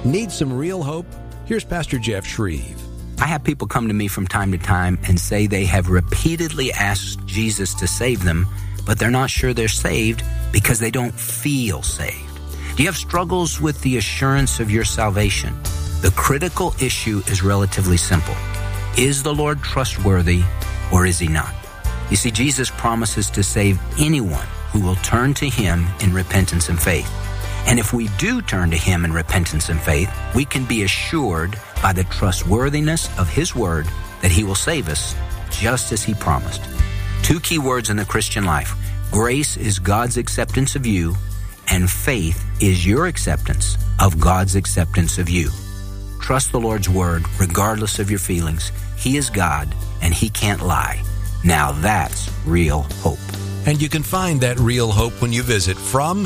Need some real hope? Here's Pastor Jeff Shreve. I have people come to me from time to time and say they have repeatedly asked Jesus to save them, but they're not sure they're saved because they don't feel saved. Do you have struggles with the assurance of your salvation? The critical issue is relatively simple. Is the Lord trustworthy or is he not? You see, Jesus promises to save anyone who will turn to him in repentance and faith. And if we do turn to him in repentance and faith, we can be assured by the trustworthiness of his word that he will save us just as he promised. Two key words in the Christian life. Grace is God's acceptance of you, and faith is your acceptance of God's acceptance of you. Trust the Lord's word regardless of your feelings. He is God, and he can't lie. Now that's real hope. And you can find that real hope when you visit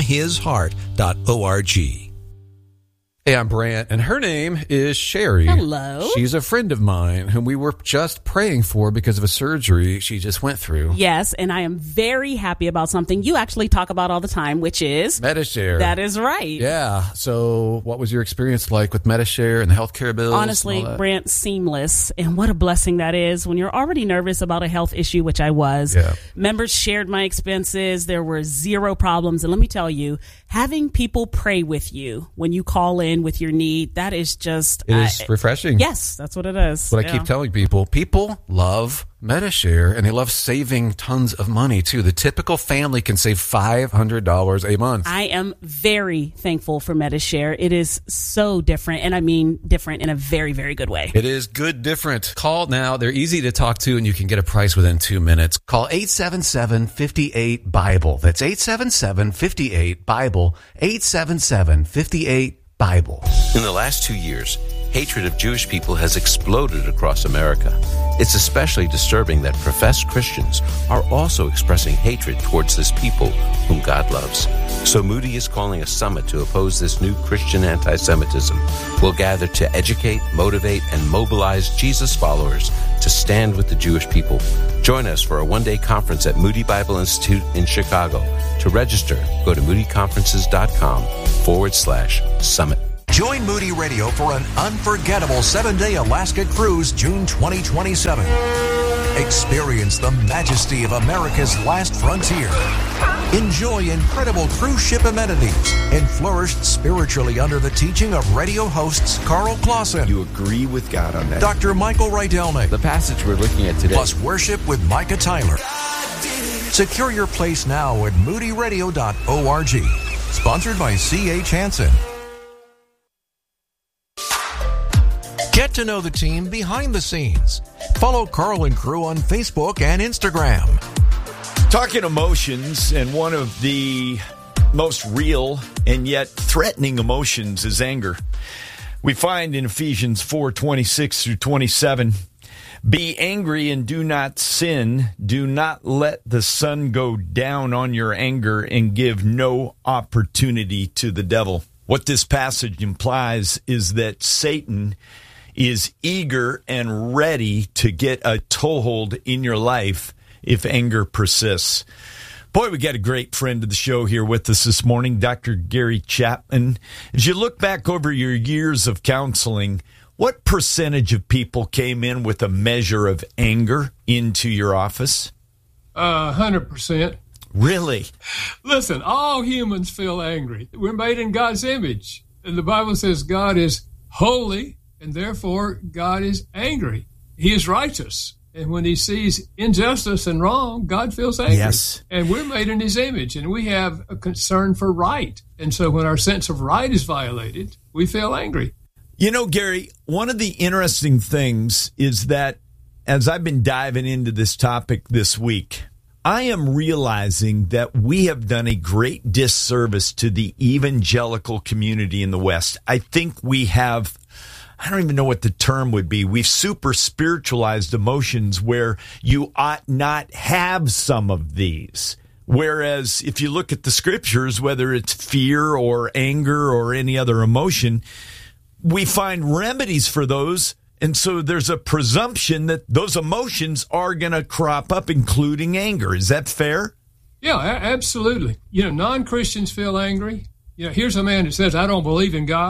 FromHisHeart.org. Hey, I'm Brant, and her name is Sherry. Hello. She's a friend of mine whom we were just praying for because of a surgery she just went through. Yes, and I am very happy about something you actually talk about all the time, which is Medi-Share. That is right. Yeah. So what was your experience like with Medi-Share and the healthcare bills? Honestly, Brant, seamless. And what a blessing that is when you're already nervous about a health issue, which I was. Yeah. Members shared my expenses. There were zero problems. And let me tell you, having people pray with you when you call in with your need, that is just... It is refreshing. Yes, that's what it is. But I keep telling people love Medi-Share, and they love saving tons of money, too. The typical family can save $500 a month. I am very thankful for Medi-Share. It is so different, and I mean different in a very, very good way. It is good different. Call now. They're easy to talk to, and you can get a price within 2 minutes. Call 877-58-BIBLE. That's 877-58-BIBLE. 877-58-BIBLE. In the last 2 years, hatred of Jewish people has exploded across America. It's especially disturbing that professed Christians are also expressing hatred towards this people whom God loves. So Moody is calling a summit to oppose this new Christian anti-Semitism. We'll gather to educate, motivate, and mobilize Jesus followers to stand with the Jewish people. Join us for a one-day conference at Moody Bible Institute in Chicago. To register, go to moodyconferences.com/summit. Join Moody Radio for an unforgettable 7-day Alaska cruise, June 2027. Experience the majesty of America's last frontier. Enjoy incredible cruise ship amenities and flourish spiritually under the teaching of radio hosts Carl Clausen. You agree with God on that. Dr. Michael Rydelnik. The passage we're looking at today. Plus worship with Micah Tyler. Secure your place now at moodyradio.org. Sponsored by C.H. Hansen. Get to know the team behind the scenes. Follow Carl and crew on Facebook and Instagram. Talking emotions, and one of the most real and yet threatening emotions is anger. We find in Ephesians 4:26 through 27, be angry and do not sin. Do not let the sun go down on your anger and give no opportunity to the devil. What this passage implies is that Satan is eager and ready to get a toehold in your life if anger persists. Boy, we got a great friend of the show here with us this morning, Dr. Gary Chapman. As you look back over your years of counseling, what percentage of people came in with a measure of anger into your office? 100%. Really? Listen, all humans feel angry. We're made in God's image. And the Bible says God is holy, and therefore God is angry. He is righteous. And when he sees injustice and wrong, God feels angry. Yes. And we're made in his image, and we have a concern for right. And so when our sense of right is violated, we feel angry. You know, Gary, one of the interesting things is that as I've been diving into this topic this week, I am realizing that we have done a great disservice to the evangelical community in the West. I think we have, I don't even know what the term would be. We've super spiritualized emotions where you ought not have some of these. Whereas if you look at the scriptures, whether it's fear or anger or any other emotion, we find remedies for those. And so there's a presumption that those emotions are going to crop up, including anger. Is that fair? Yeah, absolutely. You know, non-Christians feel angry. You know, here's a man that says, I don't believe in God.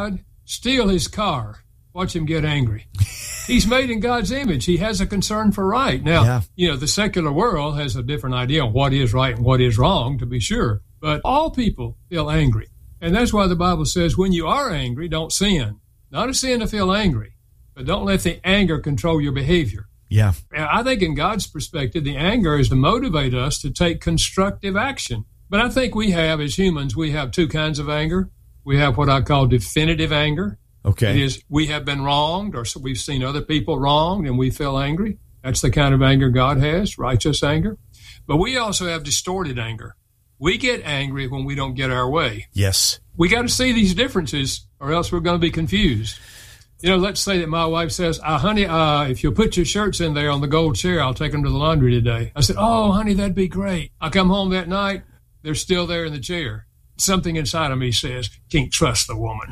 steal his car. Watch him get angry. He's made in God's image. He has a concern for right. Now, the secular world has a different idea on what is right and what is wrong, to be sure. But all people feel angry. And that's why the Bible says when you are angry, don't sin. Not a sin to feel angry, but don't let the anger control your behavior. Yeah. I think in God's perspective, the anger is to motivate us to take constructive action. But I think we have, as humans, we have two kinds of anger. We have what I call definitive anger. Okay. It is we have been wronged, or so we've seen other people wronged, and we feel angry. That's the kind of anger God has, righteous anger. But we also have distorted anger. We get angry when we don't get our way. Yes. We got to see these differences, or else we're going to be confused. Let's say that my wife says, honey, if you'll put your shirts in there on the gold chair, I'll take them to the laundry today. I said, oh, honey, that'd be great. I come home that night, they're still there in the chair. Something inside of me says, can't trust the woman.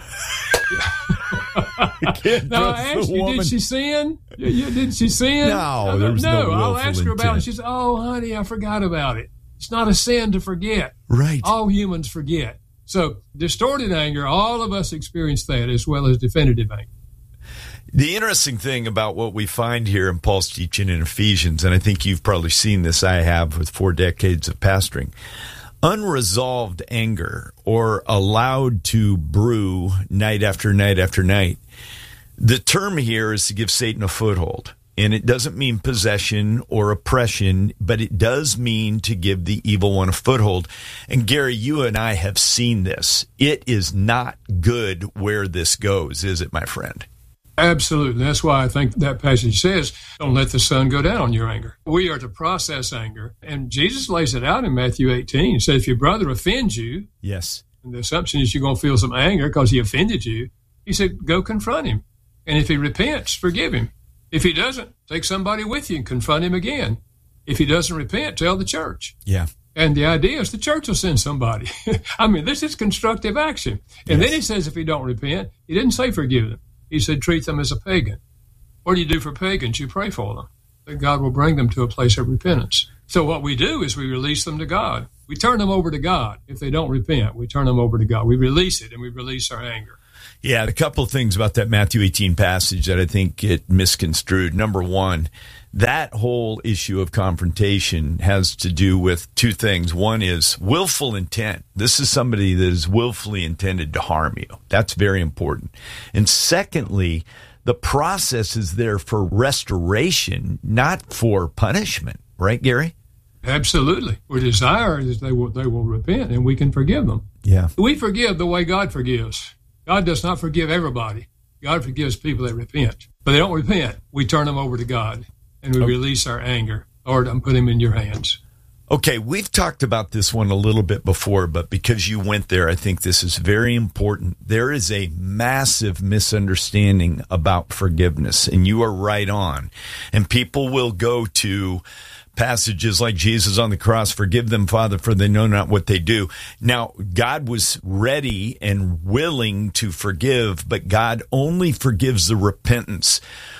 Now, I asked you, did she sin? Did she sin? No, there was no I'll ask her about it. intent. She says, oh, honey, I forgot about it. It's not a sin to forget. Right. All humans forget. So distorted anger, all of us experience that, as well as definitive anger. The interesting thing about what we find here in Paul's teaching in Ephesians, and I think you've probably seen this, I have with 4 decades of pastoring, unresolved anger or allowed to brew night after night after night. The term here is to give Satan a foothold. And it doesn't mean possession or oppression, but it does mean to give the evil one a foothold. And Gary, you and I have seen this. It is not good where this goes, is it, my friend? Absolutely. That's why I think that passage says, don't let the sun go down on your anger. We are to process anger. And Jesus lays it out in Matthew 18. He says, if your brother offends you, yes, and the assumption is you're going to feel some anger because he offended you, he said, go confront him. And if he repents, forgive him. If he doesn't, take somebody with you and confront him again. If he doesn't repent, tell the church. Yeah. And the idea is the church will send somebody. I mean, this is constructive action. And then he says if he don't repent, he didn't say forgive them. He said treat them as a pagan. What do you do for pagans? You pray for them. That God will bring them to a place of repentance. So what we do is we release them to God. We turn them over to God. If they don't repent, we turn them over to God. We release it, and we release our anger. Yeah, a couple of things about that Matthew 18 passage that I think it misconstrued. Number one, that whole issue of confrontation has to do with two things. One is willful intent. This is somebody that is willfully intended to harm you. That's very important. And secondly, the process is there for restoration, not for punishment. Right, Gary? Absolutely. Our desire is they will repent, and we can forgive them. Yeah. We forgive the way God forgives. God does not forgive everybody. God forgives people that repent. But they don't repent. We turn them over to God, and we release our anger. Lord, I'm putting them in your hands. Okay, we've talked about this one a little bit before, but because you went there, I think this is very important. There is a massive misunderstanding about forgiveness, and you are right on. And people will go to passages like Jesus on the cross, forgive them, Father, for they know not what they do. Now, God was ready and willing to forgive, but God only forgives the repentance.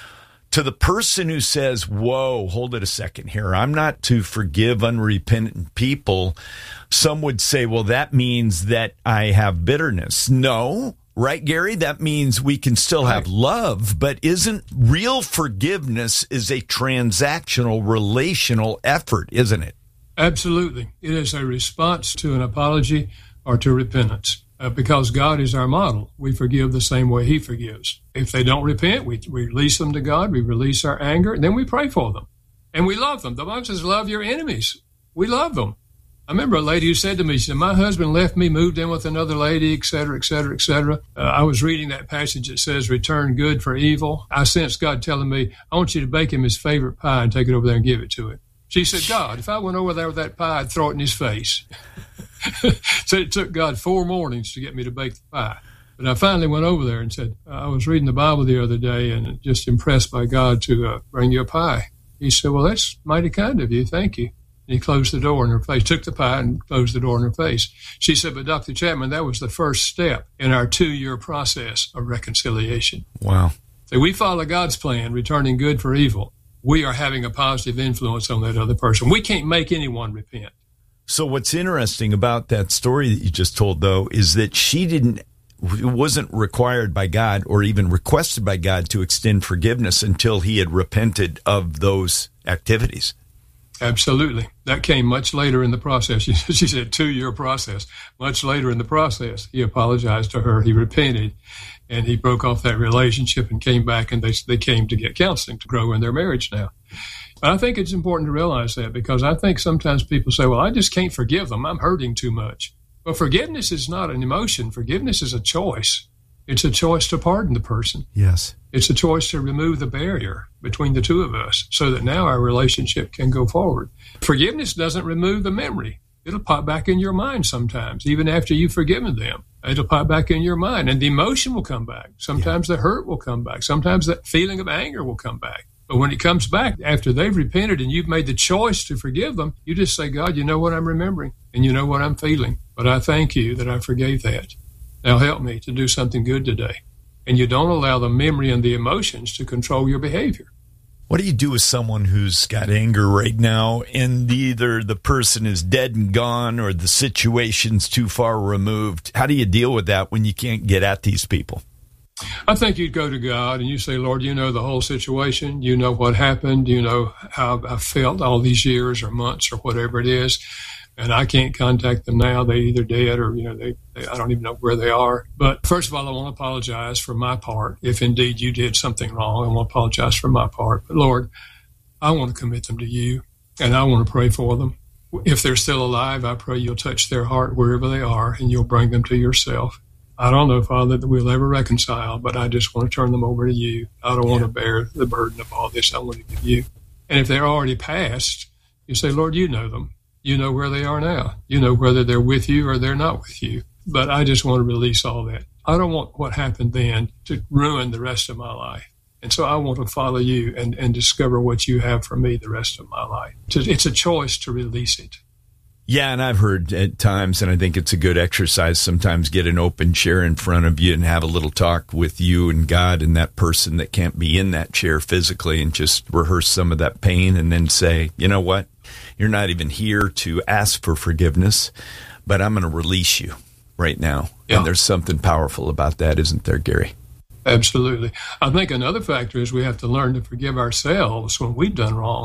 To the person who says, whoa, hold it a second here, I'm not to forgive unrepentant people, some would say, well, that means that I have bitterness. No. Right, Gary? That means we can still have love, but isn't real forgiveness is a transactional, relational effort, isn't it? Absolutely. It is a response to an apology or to repentance. Because God is our model, we forgive the same way he forgives. If they don't repent, we release them to God, we release our anger, and then we pray for them. And we love them. The Bible says, love your enemies. We love them. I remember a lady who said to me, she said, my husband left me, moved in with another lady, et cetera, et cetera, et cetera. I was reading that passage that says, return good for evil. I sensed God telling me, I want you to bake him his favorite pie and take it over there and give it to him. She said, God, if I went over there with that pie, I'd throw it in his face. So it took God 4 mornings to get me to bake the pie. But I finally went over there and said, I was reading the Bible the other day and just impressed by God to bring you a pie. He said, well, that's mighty kind of you. Thank you. And he closed the door in her face, took the pie and closed the door in her face. She said, but Dr. Chapman, that was the first step in our 2-year process of reconciliation. Wow. So we follow God's plan, returning good for evil. We are having a positive influence on that other person. We can't make anyone repent. So what's interesting about that story that you just told, though, is that she didn't wasn't required by God or even requested by God to extend forgiveness until he had repented of those activities. Absolutely. That came much later in the process. She said 2-year process. Much later in the process, he apologized to her. He repented, and he broke off that relationship and came back, and they came to get counseling to grow in their marriage now. But I think it's important to realize that, because I think sometimes people say, well, I just can't forgive them. I'm hurting too much. Well, forgiveness is not an emotion. Forgiveness is a choice. It's a choice to pardon the person. Yes. It's a choice to remove the barrier between the two of us so that now our relationship can go forward. Forgiveness doesn't remove the memory. It'll pop back in your mind sometimes, even after you've forgiven them. It'll pop back in your mind, and the emotion will come back. Sometimes the hurt will come back. Sometimes that feeling of anger will come back. But when it comes back after they've repented and you've made the choice to forgive them, you just say, God, you know what I'm remembering and you know what I'm feeling. But I thank you that I forgave that. Now help me to do something good today. And you don't allow the memory and the emotions to control your behavior. What do you do with someone who's got anger right now and either the person is dead and gone or the situation's too far removed? How do you deal with that when you can't get at these people? I think you'd go to God and you say, Lord, you know the whole situation. You know what happened. You know how I felt all these years or months or whatever it is. And I can't contact them now. They're either dead or, I don't even know where they are. But first of all, I want to apologize for my part. If indeed you did something wrong, I want to apologize for my part. But Lord, I want to commit them to you and I want to pray for them. If they're still alive, I pray you'll touch their heart wherever they are and you'll bring them to yourself. I don't know, Father, that we'll ever reconcile, but I just want to turn them over to you. I don't want to bear the burden of all this. I want to give you. And if they're already passed, you say, Lord, you know them. You know where they are now. You know whether they're with you or they're not with you. But I just want to release all that. I don't want what happened then to ruin the rest of my life. And so I want to follow you and discover what you have for me the rest of my life. It's a choice to release it. Yeah, and I've heard at times, and I think it's a good exercise, sometimes get an open chair in front of you and have a little talk with you and God and that person that can't be in that chair physically and just rehearse some of that pain and then say, you know what, you're not even here to ask for forgiveness, but I'm going to release you right now. Yeah. And there's something powerful about that, isn't there, Gary? Absolutely. I think another factor is we have to learn to forgive ourselves when we've done wrong.